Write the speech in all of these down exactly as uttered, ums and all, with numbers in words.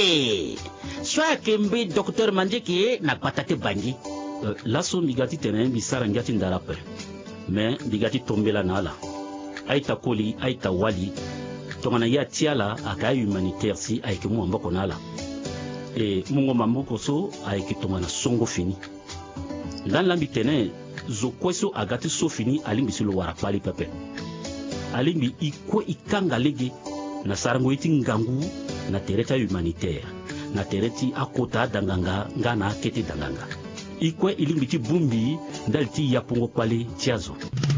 Hey, soit kembe docteur Mandjeki na patate bangi. Uh, laso migati tenen bisara ngati ndarape. Mais bigati tombela nala. Aita koli, aita wali. Tongana ya tiala aka humanitaire si aiki mu ambako nala. E mungo mamboko so aiki tongana songo fini. Ndan lambi tenen zo kweso agati so fini alimbi silo warapali pepe. Alimbi ikwe ikanga lege na sarango iti ngangu na tereta humanitaire. Na tereti akota danganga ngana kete danganga. Ikwe ilimbi ti bumbi ndaliti yapungo kwale tiazo.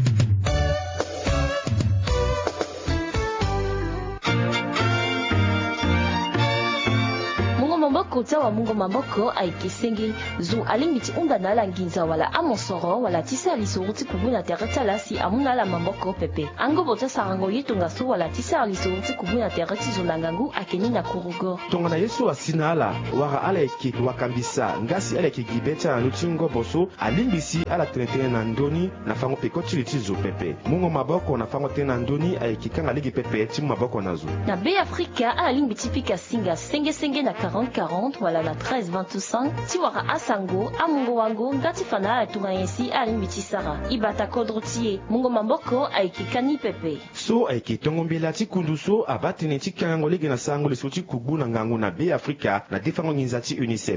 Kota wa mungo mamboko aikisengi zu alimbiti unda nala nginza wala amosoro wala tisa alisuruti kubuna tereta lasi amuna la mamboko pepe. Ango bota sarango yitunga su wala tisa alisuruti kubuna tereti zolangangu akeni na kurugo. Tongana yesu asina ala wara ala eki wakambisa ngasi ala eki gibeta anutingo boso alimbisi ala tenetene na ndoni na fango pekoti litizo pepe. Mungo maboko na fango tena ndoni aiki kanga ligi pepe timu maboko nazo. Na Be Afrika alimbiti pika singa senge senge na quarante quarante wala na treize vingt-cinq tiwara asango amungo wango ngati fana atunga yensi alimbiti sara ibata kodrotie mungo mamboko aiki kani pepe. So aiki tongombela ti kunduso abatene ti kango ligi na sango le soti kubu na ngangu na Be Afrika na defango nginzati UNICEF.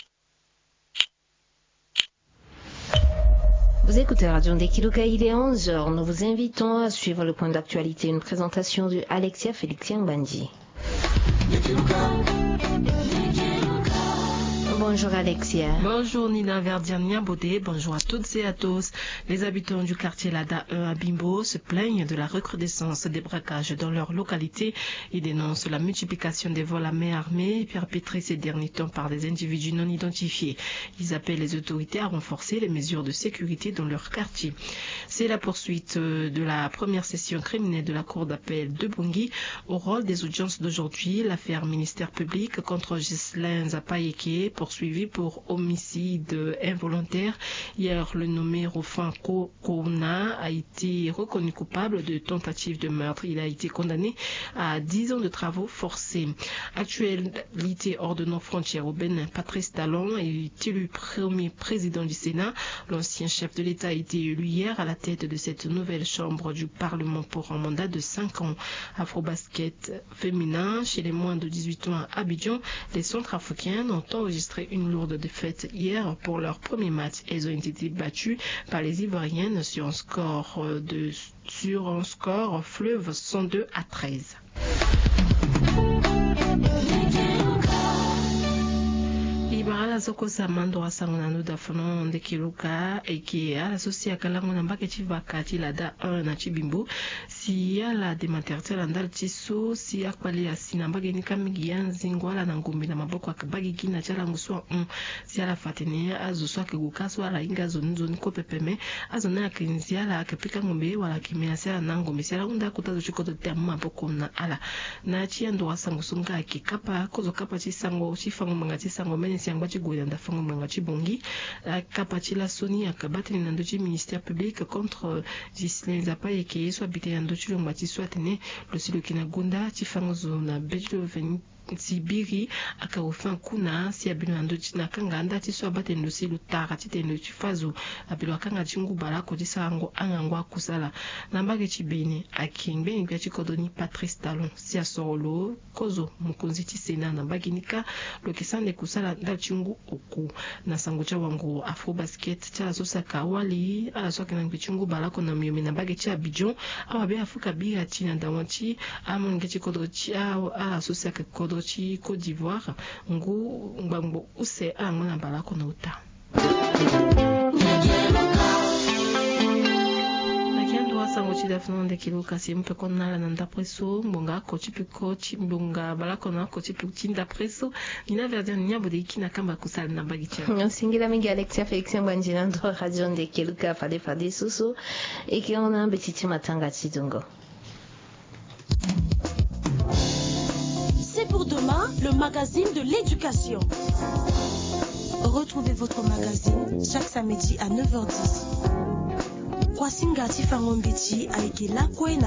Vous écoutez Radio Ndekiluka, il est onze heures. Nous vous invitons à suivre le point d'actualité, une présentation de Alexia Félixien Bandi. Bonjour Alexia. Bonjour Nina Verdiania Bodé, bonjour à toutes et à tous. Les habitants du quartier Lada un à Bimbo se plaignent de la recrudescence des braquages dans leur localité. Ils dénoncent la multiplication des vols à main armée perpétrés ces derniers temps par des individus non identifiés. Ils appellent les autorités à renforcer les mesures de sécurité dans leur quartier. C'est la poursuite de la première session criminelle de la cour d'appel de Bangui. Au rôle des audiences d'aujourd'hui, l'affaire ministère public contre Ghislain Zapayeke poursuivi pour homicide involontaire. Hier, le nommé Rofan Kona a été reconnu coupable de tentative de meurtre. Il a été condamné à dix ans de travaux forcés. Actualité hors de nos frontières au Bénin, Patrice Talon est élu premier président du Sénat. L'ancien chef de l'État a été élu hier à la tête de cette nouvelle chambre du Parlement pour un mandat de cinq ans. Afrobasket féminin chez les moins de dix-huit ans à Abidjan, les Centrafricains ont enregistré une lourde défaite hier pour leur premier match. Elles ont été battues par les Ivoiriennes sur un score de sur un score fleuve cent deux à treize. Ibara zoko samando asangonano dafono Ndekiluka eke ala sosia kalango nambake chivakati lada un na chibimbo si ala de maternité landal tiso si akwali asina mbage ni kamigi yanzingo ala na ngumbi na maboko akabagi kina chala nguswa un si ala fatene azo swa ke gukaso ala inga zoni zoni ko pepeme azo na kinzi ala akapika ngombe wala kimia sala na ngombe sala unda kutazo chikoto te maboko na ala na chiando asango sunga akikapa kozo kapa chisango chifango manga chisango mene siangwa chigwela ndafango manga chibongi kapa chila soni akabati na ndochi ministère public contre Ghislain Zapayeke so habité ya ndochi lo ngati so atene lo silo kinagunda chifango zo na bejo veni Sibiri akaufan kuna si abino ando china kanga anda tiso abate ndosi lutara titendo chifazo abilo kanga chingu barako tisango angangwa kusala nambage chibene akingbe ngya chikodoni Patrice Talon si asolo kozo mukunzi tisena nambage nika lokisande kusala nda chingu oku na sango cha wangu Afrobasket cha sosa kawali ala soka na chingu barako na miyomi nambage cha Abidjan awabe afuka biga china dawanchi amon ngya chikodo cha ala sosa kodo chi Côte d'Ivoire ngu ngbango use angona balako na uta nakiando wasango chi dafno Ndekiluka simpe konna na ndapreso mbonga ko chipiko chimbonga balako na ko chipu chinda preso Nina Verdian nyabode ikina kamba kusala na bagicha singira mingi Alexia Félixien Bandi na Radio Ndekiluka fade fade susu eki ona betiti matanga chidongo. Pour demain, le magazine de l'éducation. Retrouvez votre magazine chaque samedi à neuf heures dix. Kwasingati Fangombiti a été là